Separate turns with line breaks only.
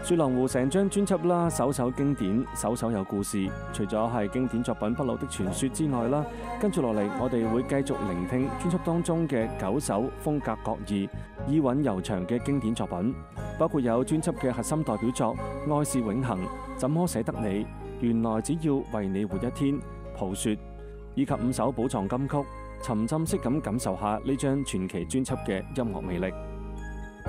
雪狼湖成張專輯啦，首首經典，首首有故事。除咗係經典作品《不老的傳說》之外啦，跟住落嚟，我哋會繼續聆聽專輯當中嘅9首風格各異、意韻悠長嘅經典作品，包括有專輯嘅核心代表作《愛是永恆》、《怎麼捨得你》、《原來只要為你活一天》、《抱雪》，以及5首寶藏金曲，沉浸式咁感受下呢張傳奇專輯嘅音樂魅力。